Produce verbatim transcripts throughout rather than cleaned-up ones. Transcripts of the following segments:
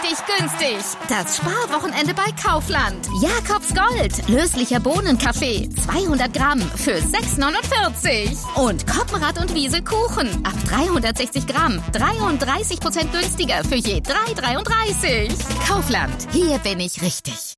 richtig günstig. Das Sparwochenende bei Kaufland. Jakobs Gold. Löslicher Bohnenkaffee. zweihundert Gramm für sechs neunundvierzig. Und Koppenrad und Wiese Kuchen. Ab dreihundertsechzig Gramm. dreiunddreißig Prozent günstiger für je drei dreiunddreißig. Kaufland. Hier bin ich richtig.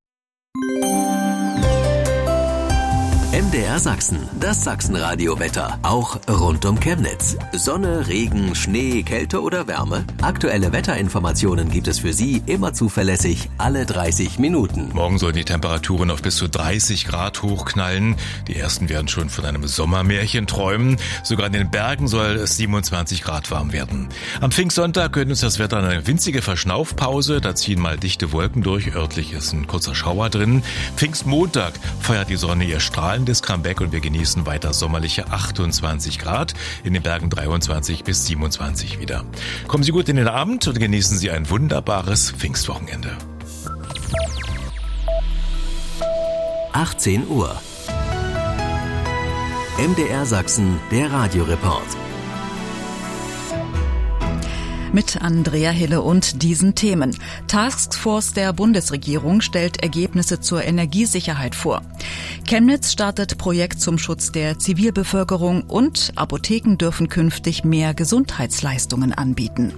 M D R Sachsen, das Sachsenradio-Wetter, auch rund um Chemnitz. Sonne, Regen, Schnee, Kälte oder Wärme? Aktuelle Wetterinformationen gibt es für Sie immer zuverlässig alle dreißig Minuten. Morgen sollen die Temperaturen auf bis zu dreißig Grad hochknallen. Die ersten werden schon von einem Sommermärchen träumen. Sogar in den Bergen soll es siebenundzwanzig Grad warm werden. Am Pfingstsonntag gönnt uns das Wetter eine winzige Verschnaufpause. Da ziehen mal dichte Wolken durch. Örtlich ist ein kurzer Schauer drin. Pfingstmontag feiert die Sonne ihr Strahlen des Comeback und wir genießen weiter sommerliche achtundzwanzig Grad, in den Bergen dreiundzwanzig bis siebenundzwanzig wieder. Kommen Sie gut in den Abend und genießen Sie ein wunderbares Pfingstwochenende. achtzehn Uhr. M D R Sachsen, der Radioreport. Mit Andrea Hille und diesen Themen. Taskforce der Bundesregierung stellt Ergebnisse zur Energiesicherheit vor. Chemnitz startet Projekt zum Schutz der Zivilbevölkerung und Apotheken dürfen künftig mehr Gesundheitsleistungen anbieten.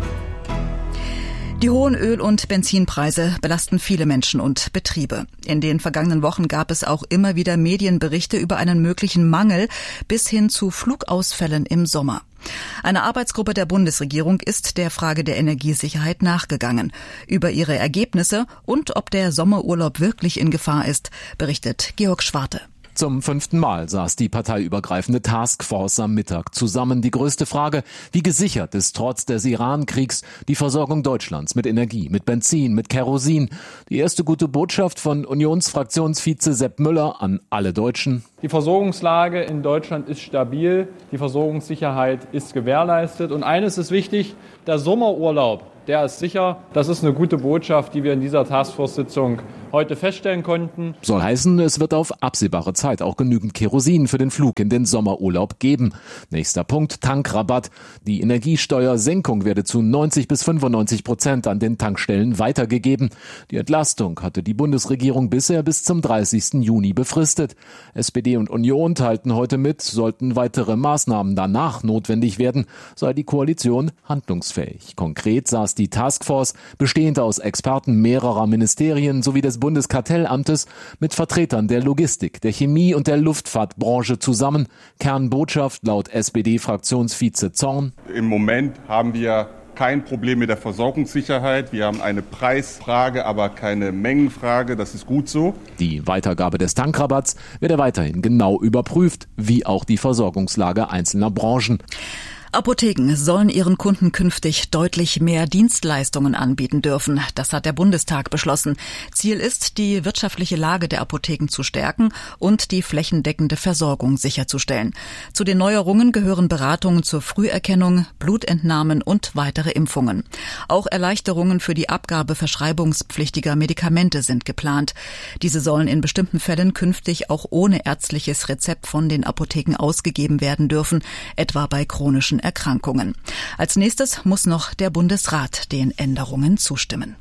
Die hohen Öl- und Benzinpreise belasten viele Menschen und Betriebe. In den vergangenen Wochen gab es auch immer wieder Medienberichte über einen möglichen Mangel bis hin zu Flugausfällen im Sommer. Eine Arbeitsgruppe der Bundesregierung ist der Frage der Energiesicherheit nachgegangen. Über ihre Ergebnisse und ob der Sommerurlaub wirklich in Gefahr ist, berichtet Georg Schwarte. Zum fünften Mal saß die parteiübergreifende Taskforce am Mittag zusammen. Die größte Frage: Wie gesichert ist trotz des Iran-Kriegs die Versorgung Deutschlands mit Energie, mit Benzin, mit Kerosin? Die erste gute Botschaft von Unionsfraktionsvize Sepp Müller an alle Deutschen: Die Versorgungslage in Deutschland ist stabil, die Versorgungssicherheit ist gewährleistet. Und eines ist wichtig: Der Sommerurlaub, der ist sicher. Das ist eine gute Botschaft, die wir in dieser Taskforce-Sitzung heute feststellen konnten. Soll heißen, es wird auf absehbare Zeit auch genügend Kerosin für den Flug in den Sommerurlaub geben. Nächster Punkt: Tankrabatt. Die Energiesteuersenkung werde zu neunzig bis fünfundneunzig Prozent an den Tankstellen weitergegeben. Die Entlastung hatte die Bundesregierung bisher bis zum dreißigsten Juni befristet. S P D und Union teilten heute mit, sollten weitere Maßnahmen danach notwendig werden, sei die Koalition handlungsfähig. Konkret saß die Taskforce, bestehend aus Experten mehrerer Ministerien sowie des Bundeskartellamtes, mit Vertretern der Logistik, der Chemie und der Luftfahrtbranche zusammen. Kernbotschaft laut S P D-Fraktionsvize Zorn: Im Moment haben wir kein Problem mit der Versorgungssicherheit. Wir haben eine Preisfrage, aber keine Mengenfrage. Das ist gut so. Die Weitergabe des Tankrabatts werde weiterhin genau überprüft, wie auch die Versorgungslage einzelner Branchen. Apotheken sollen ihren Kunden künftig deutlich mehr Dienstleistungen anbieten dürfen. Das hat der Bundestag beschlossen. Ziel ist, die wirtschaftliche Lage der Apotheken zu stärken und die flächendeckende Versorgung sicherzustellen. Zu den Neuerungen gehören Beratungen zur Früherkennung, Blutentnahmen und weitere Impfungen. Auch Erleichterungen für die Abgabe verschreibungspflichtiger Medikamente sind geplant. Diese sollen in bestimmten Fällen künftig auch ohne ärztliches Rezept von den Apotheken ausgegeben werden dürfen, etwa bei chronischen Erkrankungen. Als nächstes muss noch der Bundesrat den Änderungen zustimmen.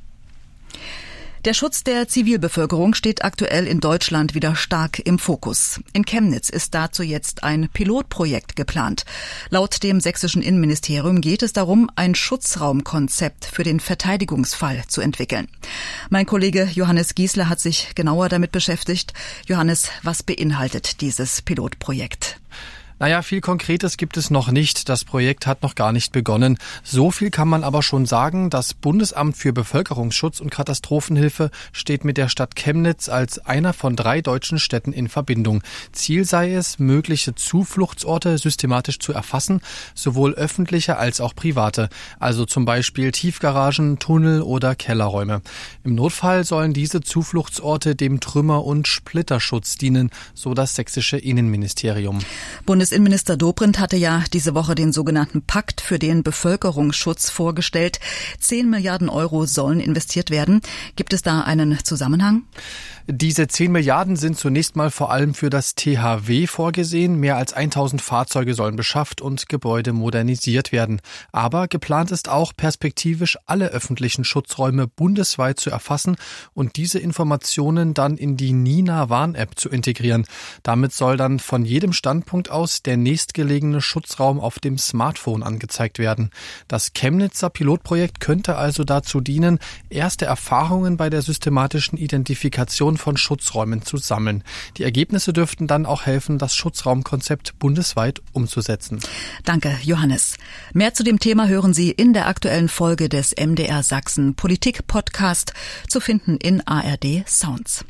Der Schutz der Zivilbevölkerung steht aktuell in Deutschland wieder stark im Fokus. In Chemnitz ist dazu jetzt ein Pilotprojekt geplant. Laut dem sächsischen Innenministerium geht es darum, ein Schutzraumkonzept für den Verteidigungsfall zu entwickeln. Mein Kollege Johannes Giesler hat sich genauer damit beschäftigt. Johannes, was beinhaltet dieses Pilotprojekt? Naja, viel Konkretes gibt es noch nicht. Das Projekt hat noch gar nicht begonnen. So viel kann man aber schon sagen. Das Bundesamt für Bevölkerungsschutz und Katastrophenhilfe steht mit der Stadt Chemnitz als einer von drei deutschen Städten in Verbindung. Ziel sei es, mögliche Zufluchtsorte systematisch zu erfassen, sowohl öffentliche als auch private. Also zum Beispiel Tiefgaragen, Tunnel oder Kellerräume. Im Notfall sollen diese Zufluchtsorte dem Trümmer- und Splitterschutz dienen, so das sächsische Innenministerium. Bundes Bundesinnenminister Dobrindt hatte ja diese Woche den sogenannten Pakt für den Bevölkerungsschutz vorgestellt. Zehn Milliarden Euro sollen investiert werden. Gibt es da einen Zusammenhang? Diese zehn Milliarden sind zunächst mal vor allem für das T H W vorgesehen. Mehr als tausend Fahrzeuge sollen beschafft und Gebäude modernisiert werden. Aber geplant ist auch, perspektivisch alle öffentlichen Schutzräume bundesweit zu erfassen und diese Informationen dann in die Nina-Warn-App zu integrieren. Damit soll dann von jedem Standpunkt aus der nächstgelegene Schutzraum auf dem Smartphone angezeigt werden. Das Chemnitzer Pilotprojekt könnte also dazu dienen, erste Erfahrungen bei der systematischen Identifikation von Schutzräumen zu sammeln. Die Ergebnisse dürften dann auch helfen, das Schutzraumkonzept bundesweit umzusetzen. Danke, Johannes. Mehr zu dem Thema hören Sie in der aktuellen Folge des M D R Sachsen Politik Podcast, zu finden in A R D Sounds.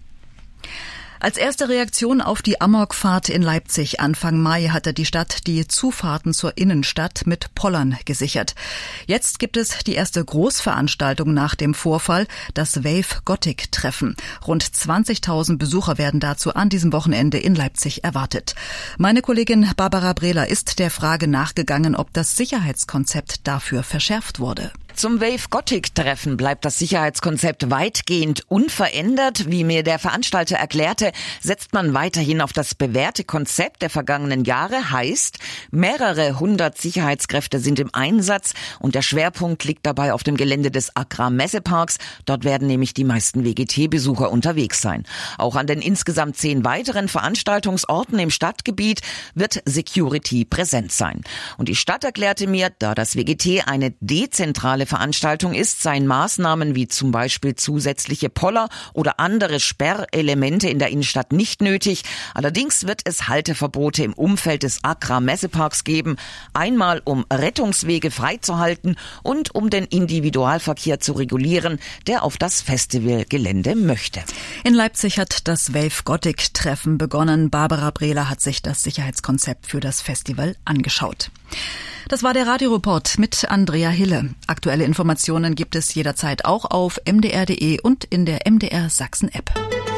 Als erste Reaktion auf die Amokfahrt in Leipzig Anfang Mai hatte die Stadt die Zufahrten zur Innenstadt mit Pollern gesichert. Jetzt gibt es die erste Großveranstaltung nach dem Vorfall, das Wave Gothic Treffen. Rund zwanzigtausend Besucher werden dazu an diesem Wochenende in Leipzig erwartet. Meine Kollegin Barbara Brehler ist der Frage nachgegangen, ob das Sicherheitskonzept dafür verschärft wurde. Zum Wave Gothic Treffen bleibt das Sicherheitskonzept weitgehend unverändert. Wie mir der Veranstalter erklärte, setzt man weiterhin auf das bewährte Konzept der vergangenen Jahre. Heißt, mehrere hundert Sicherheitskräfte sind im Einsatz und der Schwerpunkt liegt dabei auf dem Gelände des Agra-Messeparks. Dort werden nämlich die meisten W G T-Besucher unterwegs sein. Auch an den insgesamt zehn weiteren Veranstaltungsorten im Stadtgebiet wird Security präsent sein. Und die Stadt erklärte mir, da das W G T eine dezentrale Veranstaltung ist, seien Maßnahmen wie zum Beispiel zusätzliche Poller oder andere Sperrelemente in der Innenstadt nicht nötig. Allerdings wird es Halteverbote im Umfeld des Agra-Messeparks geben, einmal um Rettungswege freizuhalten und um den Individualverkehr zu regulieren, der auf das Festivalgelände möchte. In Leipzig hat das Wave Gothic Treffen begonnen. Barbara Brehler hat sich das Sicherheitskonzept für das Festival angeschaut. Das war der Radioreport mit Andrea Hille. Aktuelle Informationen gibt es jederzeit auch auf m d r punkt d e und in der M D R Sachsen App.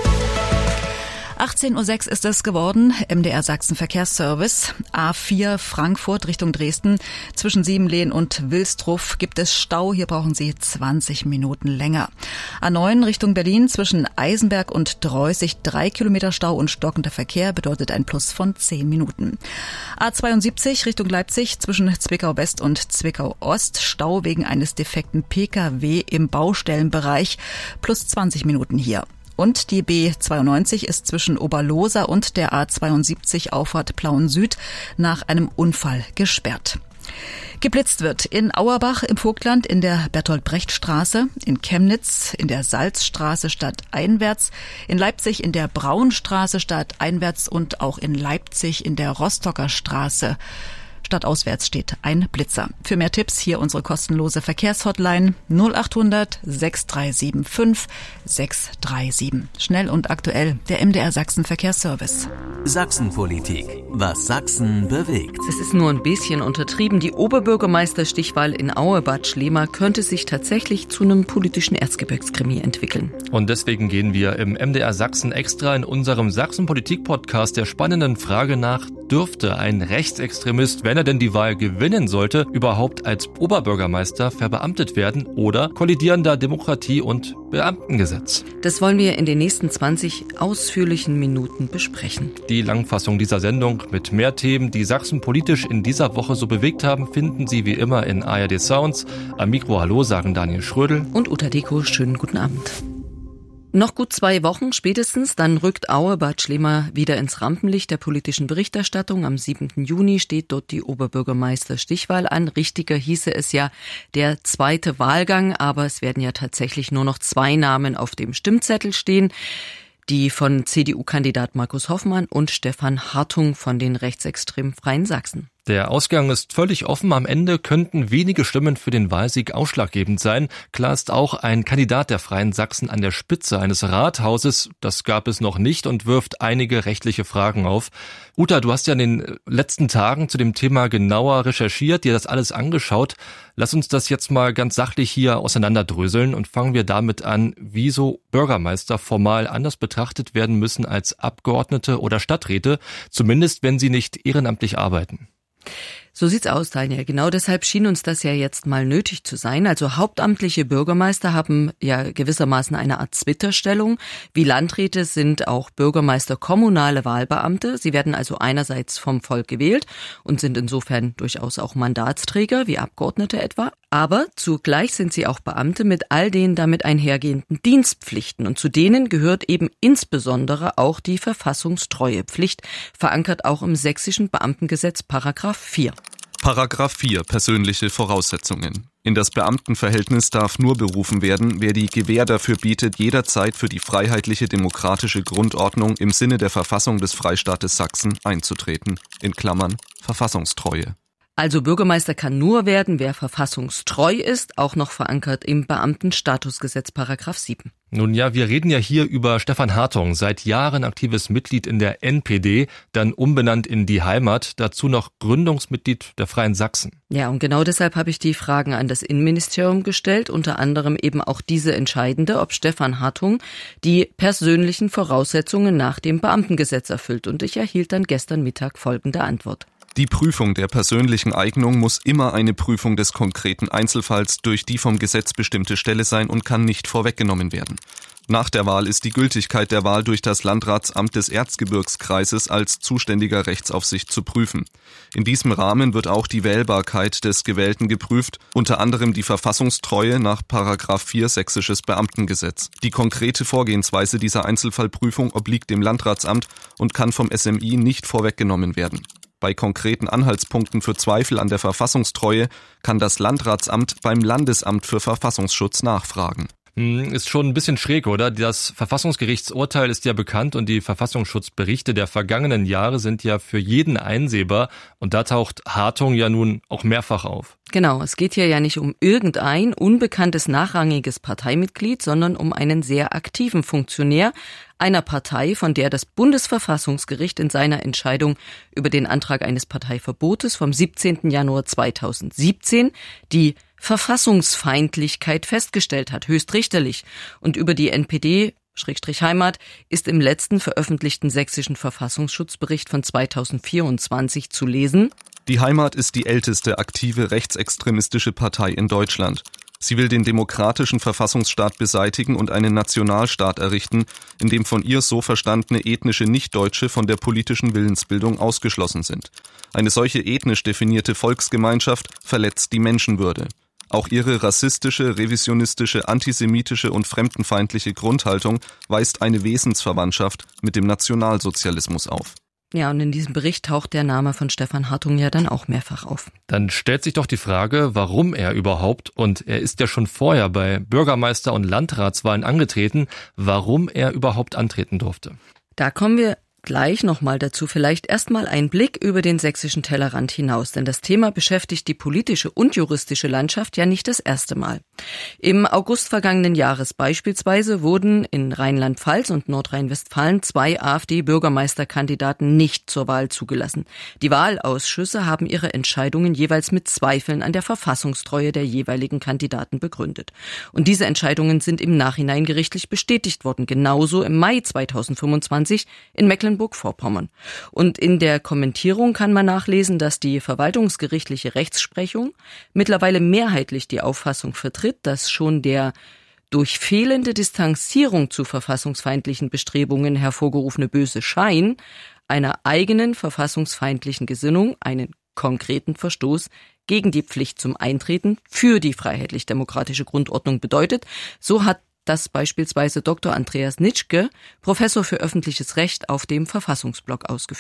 achtzehn Uhr sechs ist es geworden. M D R Sachsen Verkehrsservice. A vier Frankfurt Richtung Dresden. Zwischen Siebenlehn und Wilsdruff gibt es Stau. Hier brauchen Sie zwanzig Minuten länger. A neun Richtung Berlin zwischen Eisenberg und Dreußig. Drei Kilometer Stau und stockender Verkehr bedeutet ein Plus von zehn Minuten. A zweiundsiebzig Richtung Leipzig zwischen Zwickau West und Zwickau Ost. Stau wegen eines defekten P K W im Baustellenbereich. Plus zwanzig Minuten hier. Und die B zweiundneunzig ist zwischen Oberloser und der A zweiundsiebzig Auffahrt Plauen Süd nach einem Unfall gesperrt. Geblitzt wird in Auerbach im Vogtland in der Bertolt-Brecht-Straße, in Chemnitz in der Salzstraße stadteinwärts, in Leipzig in der Braunstraße stadteinwärts und auch in Leipzig in der Rostocker Straße. Stadtauswärts steht ein Blitzer. Für mehr Tipps hier unsere kostenlose Verkehrshotline null acht hundert sechs drei sieben fünf sechs drei sieben. Schnell und aktuell der M D R Sachsen Verkehrsservice. Sachsenpolitik. Was Sachsen bewegt. Es ist nur ein bisschen untertrieben. Die Oberbürgermeister-Stichwahl in Aue-Bad Schlema könnte sich tatsächlich zu einem politischen Erzgebirgskrimi entwickeln. Und deswegen gehen wir im M D R Sachsen extra in unserem Sachsen-Politik-Podcast der spannenden Frage nach, dürfte ein Rechtsextremist, wenn er denn die Wahl gewinnen sollte, überhaupt als Oberbürgermeister verbeamtet werden oder kollidieren da Demokratie und Beamtengesetz? Das wollen wir in den nächsten zwanzig ausführlichen Minuten besprechen. Die Langfassung dieser Sendung mit mehr Themen, die Sachsen politisch in dieser Woche so bewegt haben, finden Sie wie immer in A R D Sounds. Am Mikro Hallo sagen Daniel Schrödel und Uta Deko. Schönen guten Abend. Noch gut zwei Wochen spätestens, dann rückt Aue-Bad Schlema wieder ins Rampenlicht der politischen Berichterstattung. Am siebten Juni steht dort die Oberbürgermeister-Stichwahl an. Richtiger hieße es ja der zweite Wahlgang, aber es werden ja tatsächlich nur noch zwei Namen auf dem Stimmzettel stehen. Die von C D U-Kandidat Markus Hoffmann und Stefan Hartung von den rechtsextremen Freien Sachsen. Der Ausgang ist völlig offen. Am Ende könnten wenige Stimmen für den Wahlsieg ausschlaggebend sein. Klar ist auch, ein Kandidat der Freien Sachsen an der Spitze eines Rathauses, das gab es noch nicht und wirft einige rechtliche Fragen auf. Uta, du hast ja in den letzten Tagen zu dem Thema genauer recherchiert, dir das alles angeschaut. Lass uns das jetzt mal ganz sachlich hier auseinanderdröseln und fangen wir damit an, wieso Bürgermeister formal anders betrachtet werden müssen als Abgeordnete oder Stadträte, zumindest wenn sie nicht ehrenamtlich arbeiten. So sieht's aus, Daniel. Genau deshalb schien uns das ja jetzt mal nötig zu sein. Also hauptamtliche Bürgermeister haben ja gewissermaßen eine Art Zwitterstellung. Wie Landräte sind auch Bürgermeister kommunale Wahlbeamte. Sie werden also einerseits vom Volk gewählt und sind insofern durchaus auch Mandatsträger, wie Abgeordnete etwa. Aber zugleich sind sie auch Beamte mit all den damit einhergehenden Dienstpflichten. Und zu denen gehört eben insbesondere auch die Verfassungstreuepflicht, verankert auch im sächsischen Beamtengesetz Paragraph vier. Paragraph vier Persönliche Voraussetzungen. In das Beamtenverhältnis darf nur berufen werden, wer die Gewähr dafür bietet, jederzeit für die freiheitliche demokratische Grundordnung im Sinne der Verfassung des Freistaates Sachsen einzutreten. In Klammern Verfassungstreue. Also Bürgermeister kann nur werden, wer verfassungstreu ist, auch noch verankert im Beamtenstatusgesetz Paragraph sieben. Nun ja, wir reden ja hier über Stefan Hartung, seit Jahren aktives Mitglied in der N P D, dann umbenannt in Die Heimat, dazu noch Gründungsmitglied der Freien Sachsen. Ja, und genau deshalb habe ich die Fragen an das Innenministerium gestellt, unter anderem eben auch diese entscheidende, ob Stefan Hartung die persönlichen Voraussetzungen nach dem Beamtengesetz erfüllt. Und ich erhielt dann gestern Mittag folgende Antwort. Die Prüfung der persönlichen Eignung muss immer eine Prüfung des konkreten Einzelfalls durch die vom Gesetz bestimmte Stelle sein und kann nicht vorweggenommen werden. Nach der Wahl ist die Gültigkeit der Wahl durch das Landratsamt des Erzgebirgskreises als zuständiger Rechtsaufsicht zu prüfen. In diesem Rahmen wird auch die Wählbarkeit des Gewählten geprüft, unter anderem die Verfassungstreue nach Paragraph vier Sächsisches Beamtengesetz. Die konkrete Vorgehensweise dieser Einzelfallprüfung obliegt dem Landratsamt und kann vom S M I nicht vorweggenommen werden. Bei konkreten Anhaltspunkten für Zweifel an der Verfassungstreue kann das Landratsamt beim Landesamt für Verfassungsschutz nachfragen. Ist schon ein bisschen schräg, oder? Das Verfassungsgerichtsurteil ist ja bekannt und die Verfassungsschutzberichte der vergangenen Jahre sind ja für jeden einsehbar. Und da taucht Hartung ja nun auch mehrfach auf. Genau, es geht hier ja nicht um irgendein unbekanntes nachrangiges Parteimitglied, sondern um einen sehr aktiven Funktionär einer Partei, von der das Bundesverfassungsgericht in seiner Entscheidung über den Antrag eines Parteiverbotes vom siebzehnten Januar zweitausendsiebzehn die Verfassungsfeindlichkeit festgestellt hat, höchstrichterlich. Und über die N P D Schrägstrich Heimat ist im letzten veröffentlichten sächsischen Verfassungsschutzbericht von zweitausendvierundzwanzig zu lesen. Die Heimat ist die älteste aktive rechtsextremistische Partei in Deutschland. Sie will den demokratischen Verfassungsstaat beseitigen und einen Nationalstaat errichten, in dem von ihr so verstandene ethnische Nichtdeutsche von der politischen Willensbildung ausgeschlossen sind. Eine solche ethnisch definierte Volksgemeinschaft verletzt die Menschenwürde. Auch ihre rassistische, revisionistische, antisemitische und fremdenfeindliche Grundhaltung weist eine Wesensverwandtschaft mit dem Nationalsozialismus auf. Ja, und in diesem Bericht taucht der Name von Stefan Hartung ja dann auch mehrfach auf. Dann stellt sich doch die Frage, warum er überhaupt, und er ist ja schon vorher bei Bürgermeister- und Landratswahlen angetreten, warum er überhaupt antreten durfte. Da kommen wir gleich nochmal dazu. Vielleicht erstmal ein Blick über den sächsischen Tellerrand hinaus, denn das Thema beschäftigt die politische und juristische Landschaft ja nicht das erste Mal. Im August vergangenen Jahres beispielsweise wurden in Rheinland-Pfalz und Nordrhein-Westfalen zwei AfD-Bürgermeisterkandidaten nicht zur Wahl zugelassen. Die Wahlausschüsse haben ihre Entscheidungen jeweils mit Zweifeln an der Verfassungstreue der jeweiligen Kandidaten begründet. Und diese Entscheidungen sind im Nachhinein gerichtlich bestätigt worden, genauso im Mai zweitausendfünfundzwanzig in Mecklenburg-Vorpommern. Und in der Kommentierung kann man nachlesen, dass die verwaltungsgerichtliche Rechtsprechung mittlerweile mehrheitlich die Auffassung vertritt, dass schon der durch fehlende Distanzierung zu verfassungsfeindlichen Bestrebungen hervorgerufene böse Schein einer eigenen verfassungsfeindlichen Gesinnung einen konkreten Verstoß gegen die Pflicht zum Eintreten für die freiheitlich-demokratische Grundordnung bedeutet. So hat das beispielsweise Doktor Andreas Nitschke, Professor für öffentliches Recht, auf dem Verfassungsblog ausgeführt.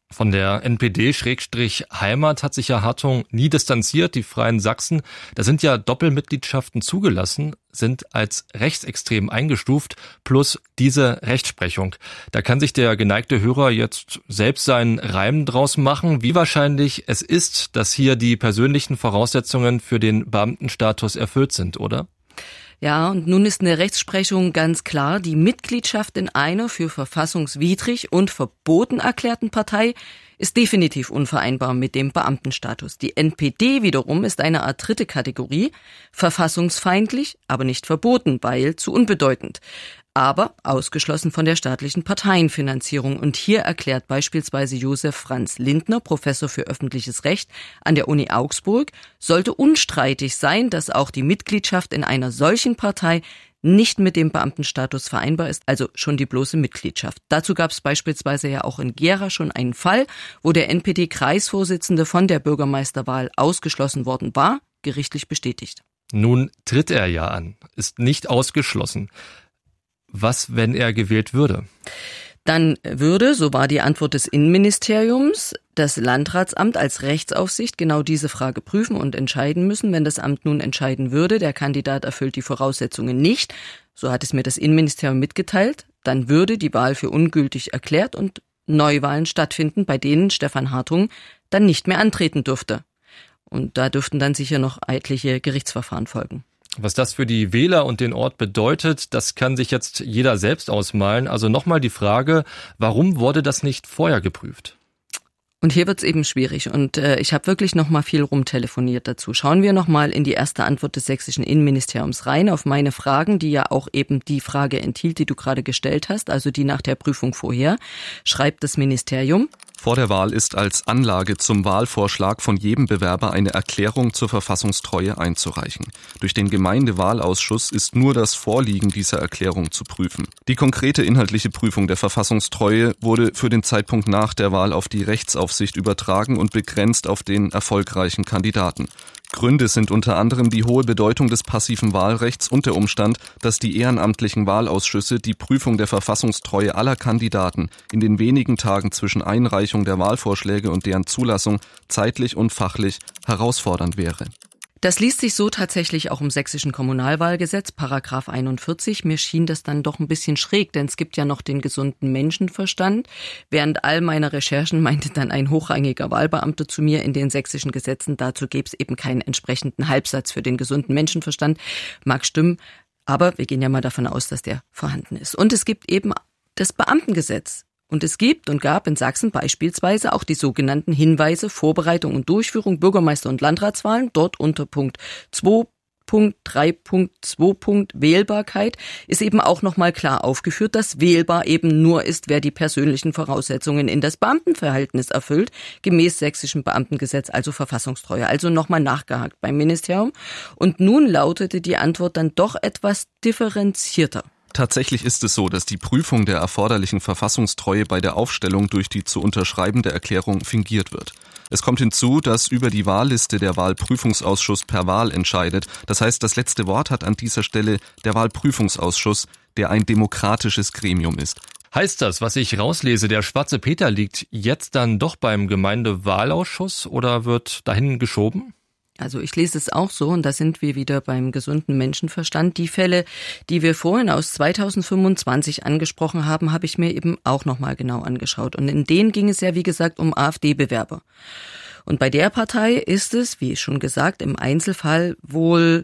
Von der N P D-Heimat hat sich ja Hartung nie distanziert. Die Freien Sachsen, da sind ja Doppelmitgliedschaften zugelassen, sind als rechtsextrem eingestuft, plus diese Rechtsprechung. Da kann sich der geneigte Hörer jetzt selbst seinen Reim draus machen, wie wahrscheinlich es ist, dass hier die persönlichen Voraussetzungen für den Beamtenstatus erfüllt sind, oder? Ja, und nun ist eine Rechtsprechung ganz klar. Die Mitgliedschaft in einer für verfassungswidrig und verboten erklärten Partei ist definitiv unvereinbar mit dem Beamtenstatus. Die N P D wiederum ist eine Art dritte Kategorie, verfassungsfeindlich, aber nicht verboten, weil zu unbedeutend. Aber ausgeschlossen von der staatlichen Parteienfinanzierung. Und hier erklärt beispielsweise Josef Franz Lindner, Professor für öffentliches Recht an der Uni Augsburg, sollte unstreitig sein, dass auch die Mitgliedschaft in einer solchen Partei nicht mit dem Beamtenstatus vereinbar ist, also schon die bloße Mitgliedschaft. Dazu gab es beispielsweise ja auch in Gera schon einen Fall, wo der N P D-Kreisvorsitzende von der Bürgermeisterwahl ausgeschlossen worden war, gerichtlich bestätigt. Nun tritt er ja an, ist nicht ausgeschlossen. Was, wenn er gewählt würde? Dann würde, so war die Antwort des Innenministeriums, das Landratsamt als Rechtsaufsicht genau diese Frage prüfen und entscheiden müssen. Wenn das Amt nun entscheiden würde, der Kandidat erfüllt die Voraussetzungen nicht, so hat es mir das Innenministerium mitgeteilt, dann würde die Wahl für ungültig erklärt und Neuwahlen stattfinden, bei denen Stefan Hartung dann nicht mehr antreten dürfte. Und da dürften dann sicher noch etliche Gerichtsverfahren folgen. Was das für die Wähler und den Ort bedeutet, das kann sich jetzt jeder selbst ausmalen. Also nochmal die Frage, warum wurde das nicht vorher geprüft? Und hier wird's eben schwierig und äh, ich habe wirklich noch mal viel rumtelefoniert dazu. Schauen wir noch mal in die erste Antwort des sächsischen Innenministeriums rein auf meine Fragen, die ja auch eben die Frage enthielt, die du gerade gestellt hast, also die nach der Prüfung vorher. Schreibt das Ministerium: Vor der Wahl ist als Anlage zum Wahlvorschlag von jedem Bewerber eine Erklärung zur Verfassungstreue einzureichen. Durch den Gemeindewahlausschuss ist nur das Vorliegen dieser Erklärung zu prüfen. Die konkrete inhaltliche Prüfung der Verfassungstreue wurde für den Zeitpunkt nach der Wahl auf die Rechtsaufsicht übertragen und begrenzt auf den erfolgreichen Kandidaten. Gründe sind unter anderem die hohe Bedeutung des passiven Wahlrechts und der Umstand, dass die ehrenamtlichen Wahlausschüsse die Prüfung der Verfassungstreue aller Kandidaten in den wenigen Tagen zwischen Einreichung der Wahlvorschläge und deren Zulassung zeitlich und fachlich herausfordernd wäre. Das liest sich so tatsächlich auch im sächsischen Kommunalwahlgesetz, Paragraph einundvierzig. Mir schien das dann doch ein bisschen schräg, denn es gibt ja noch den gesunden Menschenverstand. Während all meiner Recherchen meinte dann ein hochrangiger Wahlbeamter zu mir, in den sächsischen Gesetzen dazu gäbe es eben keinen entsprechenden Halbsatz für den gesunden Menschenverstand. Mag stimmen, aber wir gehen ja mal davon aus, dass der vorhanden ist. Und es gibt eben das Beamtengesetz. Und es gibt und gab in Sachsen beispielsweise auch die sogenannten Hinweise, Vorbereitung und Durchführung Bürgermeister- und Landratswahlen. Dort unter Punkt zwei Punkt drei Punkt zwei Punkt Wählbarkeit ist eben auch nochmal klar aufgeführt, dass wählbar eben nur ist, wer die persönlichen Voraussetzungen in das Beamtenverhältnis erfüllt, gemäß sächsischem Beamtengesetz, also Verfassungstreue. Also nochmal nachgehakt beim Ministerium. Und nun lautete die Antwort dann doch etwas differenzierter. Tatsächlich ist es so, dass die Prüfung der erforderlichen Verfassungstreue bei der Aufstellung durch die zu unterschreibende Erklärung fingiert wird. Es kommt hinzu, dass über die Wahlliste der Wahlprüfungsausschuss per Wahl entscheidet. Das heißt, das letzte Wort hat an dieser Stelle der Wahlprüfungsausschuss, der ein demokratisches Gremium ist. Heißt das, was ich rauslese, der schwarze Peter liegt jetzt dann doch beim Gemeindewahlausschuss oder wird dahin geschoben? Also ich lese es auch so, und da sind wir wieder beim gesunden Menschenverstand. Die Fälle, die wir vorhin aus zweitausendfünfundzwanzig angesprochen haben, habe ich mir eben auch nochmal genau angeschaut. Und in denen ging es ja, wie gesagt, um AfD-Bewerber. Und bei der Partei ist es, wie schon gesagt, im Einzelfall wohl,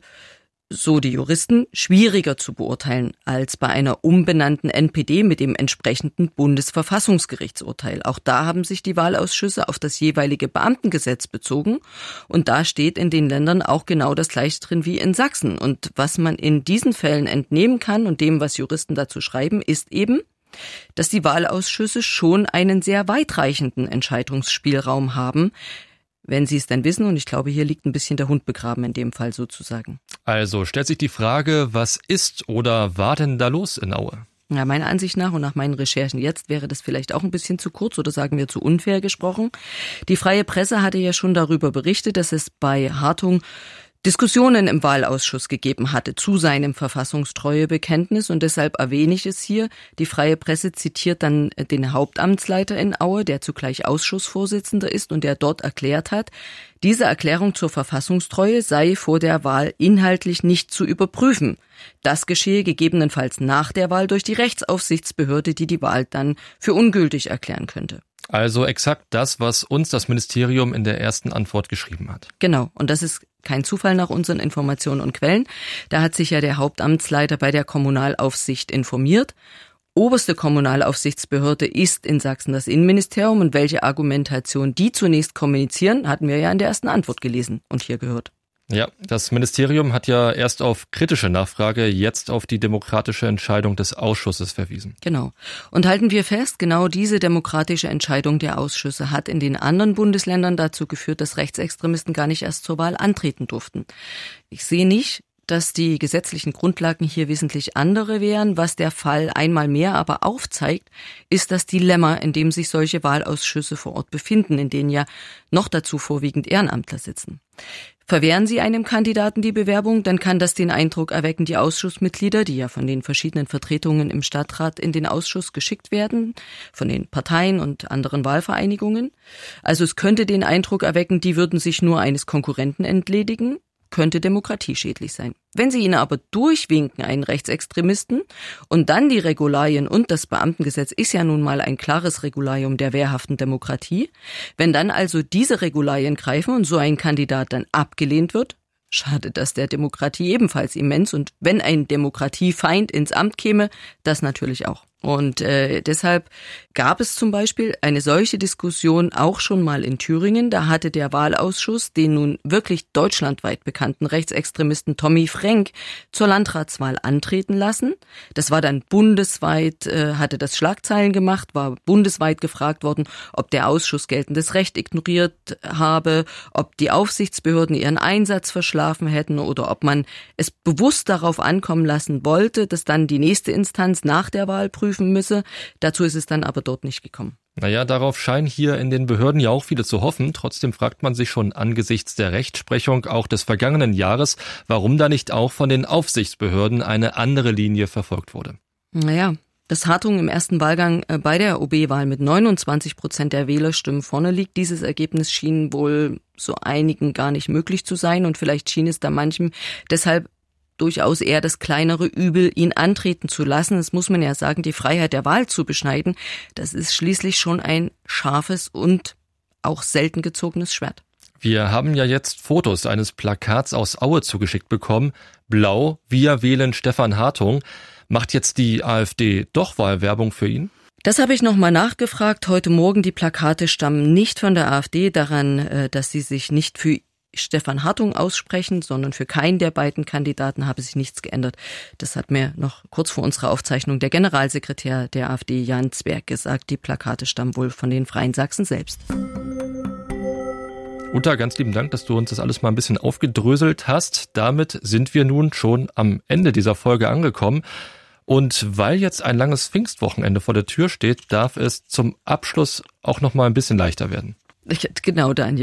so die Juristen, schwieriger zu beurteilen als bei einer umbenannten N P D mit dem entsprechenden Bundesverfassungsgerichtsurteil. Auch da haben sich die Wahlausschüsse auf das jeweilige Beamtengesetz bezogen und da steht in den Ländern auch genau das Gleiche drin wie in Sachsen. Und was man in diesen Fällen entnehmen kann und dem, was Juristen dazu schreiben, ist eben, dass die Wahlausschüsse schon einen sehr weitreichenden Entscheidungsspielraum haben, wenn sie es denn wissen. Und ich glaube, hier liegt ein bisschen der Hund begraben in dem Fall sozusagen. Also stellt sich die Frage, was ist oder war denn da los in Aue? Ja, meiner Ansicht nach und nach meinen Recherchen jetzt wäre das vielleicht auch ein bisschen zu kurz oder sagen wir zu unfair gesprochen. Die freie Presse hatte ja schon darüber berichtet, dass es bei Hartung Diskussionen im Wahlausschuss gegeben hatte zu seinem Verfassungstreuebekenntnis. Und deshalb erwähne ich es hier. Die Freie Presse zitiert dann den Hauptamtsleiter in Aue, der zugleich Ausschussvorsitzender ist und der dort erklärt hat, diese Erklärung zur Verfassungstreue sei vor der Wahl inhaltlich nicht zu überprüfen. Das geschehe gegebenenfalls nach der Wahl durch die Rechtsaufsichtsbehörde, die die Wahl dann für ungültig erklären könnte. Also exakt das, was uns das Ministerium in der ersten Antwort geschrieben hat. Genau, und das ist kein Zufall nach unseren Informationen und Quellen. Da hat sich ja der Hauptamtsleiter bei der Kommunalaufsicht informiert. Oberste Kommunalaufsichtsbehörde ist in Sachsen das Innenministerium und welche Argumentation die zunächst kommunizieren, hatten wir ja in der ersten Antwort gelesen und hier gehört. Ja, das Ministerium hat ja erst auf kritische Nachfrage, jetzt auf die demokratische Entscheidung des Ausschusses verwiesen. Genau. Und halten wir fest, genau diese demokratische Entscheidung der Ausschüsse hat in den anderen Bundesländern dazu geführt, dass Rechtsextremisten gar nicht erst zur Wahl antreten durften. Ich sehe nicht, dass die gesetzlichen Grundlagen hier wesentlich andere wären. Was der Fall einmal mehr aber aufzeigt, ist das Dilemma, in dem sich solche Wahlausschüsse vor Ort befinden, in denen ja noch dazu vorwiegend Ehrenamtler sitzen. Verwehren Sie einem Kandidaten die Bewerbung, dann kann das den Eindruck erwecken, die Ausschussmitglieder, die ja von den verschiedenen Vertretungen im Stadtrat in den Ausschuss geschickt werden, von den Parteien und anderen Wahlvereinigungen. Also es könnte den Eindruck erwecken, die würden sich nur eines Konkurrenten entledigen. Könnte demokratieschädlich sein. Wenn Sie ihn aber durchwinken, einen Rechtsextremisten, und dann die Regularien und das Beamtengesetz ist ja nun mal ein klares Regularium der wehrhaften Demokratie, wenn dann also diese Regularien greifen und so ein Kandidat dann abgelehnt wird, schadet das der Demokratie ebenfalls immens. Und wenn ein Demokratiefeind ins Amt käme, das natürlich auch. Und äh, deshalb gab es zum Beispiel eine solche Diskussion auch schon mal in Thüringen. Da hatte der Wahlausschuss den nun wirklich deutschlandweit bekannten Rechtsextremisten Tommy Frank zur Landratswahl antreten lassen. Das war dann bundesweit, äh, hatte das Schlagzeilen gemacht, war bundesweit gefragt worden, ob der Ausschuss geltendes Recht ignoriert habe, ob die Aufsichtsbehörden ihren Einsatz verschlafen hätten oder ob man es bewusst darauf ankommen lassen wollte, dass dann die nächste Instanz nach der Wahl prüfen müsse. Dazu ist es dann aber dort nicht gekommen. Naja, darauf scheinen hier in den Behörden ja auch viele zu hoffen. Trotzdem fragt man sich schon angesichts der Rechtsprechung auch des vergangenen Jahres, warum da nicht auch von den Aufsichtsbehörden eine andere Linie verfolgt wurde. Naja, dass Hartung im ersten Wahlgang bei der O B-Wahl mit neunundzwanzig Prozent der Wählerstimmen vorne liegt. Dieses Ergebnis schien wohl so einigen gar nicht möglich zu sein und vielleicht schien es da manchem deshalb durchaus eher das kleinere Übel, ihn antreten zu lassen. Das muss man ja sagen, die Freiheit der Wahl zu beschneiden, das ist schließlich schon ein scharfes und auch selten gezogenes Schwert. Wir haben ja jetzt Fotos eines Plakats aus Aue zugeschickt bekommen. Blau, wir wählen Stefan Hartung. Macht jetzt die AfD doch Wahlwerbung für ihn? Das habe ich nochmal nachgefragt. Heute Morgen, die Plakate stammen nicht von der AfD, daran, dass sie sich nicht für Stefan Hartung aussprechen, sondern für keinen der beiden Kandidaten habe sich nichts geändert. Das hat mir noch kurz vor unserer Aufzeichnung der Generalsekretär der AfD, Jan Zwerg, gesagt. Die Plakate stammen wohl von den Freien Sachsen selbst. Uta, ganz lieben Dank, dass du uns das alles mal ein bisschen aufgedröselt hast. Damit sind wir nun schon am Ende dieser Folge angekommen. Und weil jetzt ein langes Pfingstwochenende vor der Tür steht, darf es zum Abschluss auch noch mal ein bisschen leichter werden. Genau, Daniel.